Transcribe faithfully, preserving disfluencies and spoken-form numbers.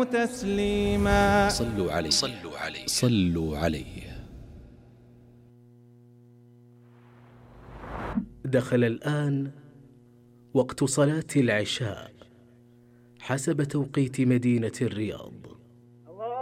تسليما. صلوا عليه صلوا عليه صلوا عليه. دخل الآن وقت صلاة العشاء حسب توقيت مدينة الرياض.